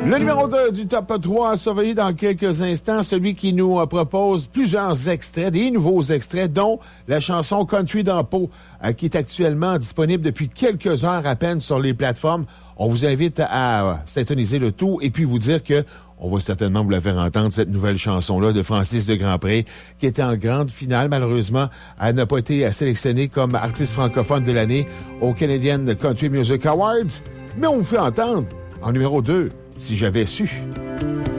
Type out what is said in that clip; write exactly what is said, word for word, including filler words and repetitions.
Le numéro deux du top trois à surveiller dans quelques instants, celui qui nous euh, propose plusieurs extraits, des nouveaux extraits, dont la chanson Country dans Pau, euh, qui est actuellement disponible depuis quelques heures à peine sur les plateformes. On vous invite à, à syntoniser le tout et puis vous dire que on va certainement vous la faire entendre, cette nouvelle chanson-là de Francis de Grandpré, qui était en grande finale. Malheureusement, elle n'a pas été sélectionnée comme artiste francophone de l'année au Canadian Country Music Awards, mais on vous fait entendre en numéro deux, Si j'avais su.